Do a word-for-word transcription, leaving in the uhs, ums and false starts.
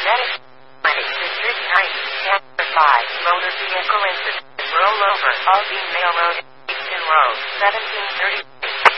Medic twenty. District ninety. Chapter five. Motor vehicle incident. Rollover. Aldine Mail Road. Easton Road. seventeen thirty.